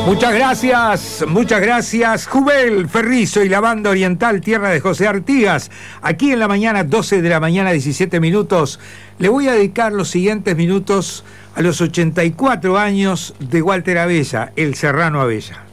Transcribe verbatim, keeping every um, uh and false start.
Muchas gracias, muchas gracias. Jubel Ferrizo y la banda oriental Tierra de José Artigas. Aquí en la mañana, doce de la mañana, diecisiete minutos. Le voy a dedicar los siguientes minutos a los ochenta y cuatro años de Walter Abella, el Serrano Abella.